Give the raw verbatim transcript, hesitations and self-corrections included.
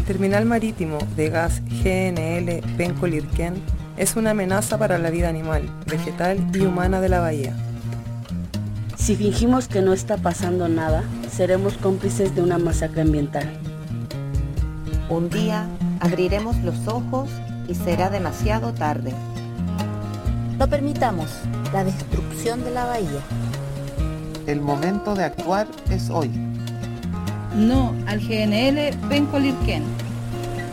terminal marítimo de gas G N L Penco-Lirquén es una amenaza para la vida animal, vegetal y humana de la bahía. Si fingimos que no está pasando nada, seremos cómplices de una masacre ambiental. Un día abriremos los ojos y será demasiado tarde. No permitamos la destrucción de la bahía. El momento de actuar es hoy. No al G N L Penco-Lirquén.